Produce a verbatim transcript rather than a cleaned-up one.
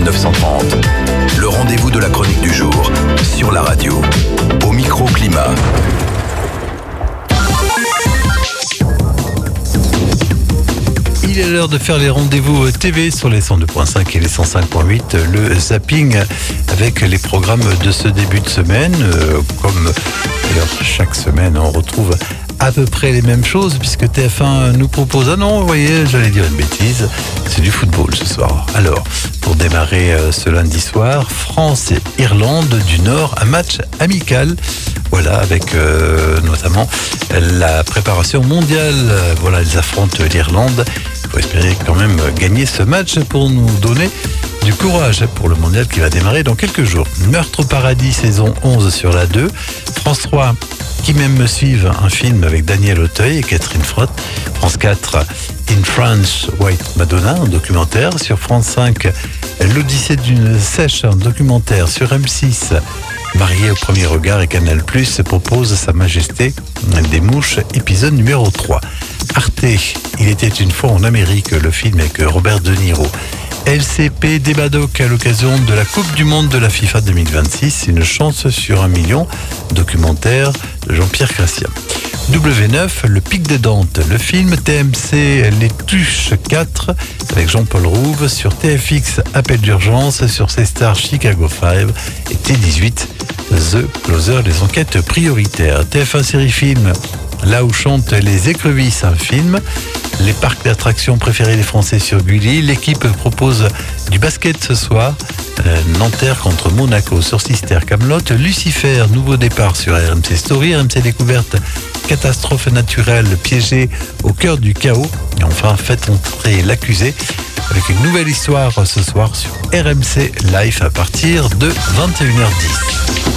neuf cent trente. Le rendez-vous de la chronique du jour sur la radio. Au micro-climat. Il est l'heure de faire les rendez-vous T V sur les cent deux virgule cinq et les cent cinq virgule huit. Le zapping avec les programmes de ce début de semaine. Euh, comme d'ailleurs chaque semaine, on retrouve à peu près les mêmes choses puisque T F un nous propose... Ah non, vous voyez, j'allais dire une bêtise. C'est du football ce soir. Alors, pour démarrer euh, ce lundi soir, France et Irlande du Nord, un match amical. Voilà, avec euh, notamment la préparation mondiale. Voilà, ils affrontent l'Irlande. Il faut espérer quand même gagner ce match pour nous donner du courage pour le mondial qui va démarrer dans quelques jours. Meurtre au paradis, saison onze sur la deux. France trois, Qui m'aime me suive, un film avec Daniel Auteuil et Catherine Frotte. France quatre, In France, White Madonna, un documentaire. Sur France cinq, L'Odyssée d'une sèche, un documentaire. Sur M six, Marié au premier regard, et Canal plus propose Sa Majesté des mouches, épisode numéro trois. Arte, Il était une fois en Amérique, le film avec Robert De Niro. L C P Débadoc à l'occasion de la Coupe du Monde de la FIFA deux mille vingt-six, Une chance sur un million, documentaire de Jean-Pierre Crassiat. W neuf, Le Pic des Dentes, le film. T M C, Les Tuches quatre avec Jean-Paul Rouve. Sur T F X, Appel d'urgence. Sur C-Star, Chicago cinq. Et T dix-huit, The Closer, les enquêtes prioritaires. T F un série film, Là où chantent les écrevisses, un film. Les parcs d'attractions préférés des Français sur Gulli. L'équipe propose du basket ce soir. Euh, Nanterre contre Monaco sur Sister Camelot. Lucifer, nouveau départ sur R M C Story. R M C Découverte, catastrophe naturelle piégée au cœur du chaos. Et enfin, faites entrer l'accusé avec une nouvelle histoire ce soir sur R M C Live à partir de vingt et une heures dix.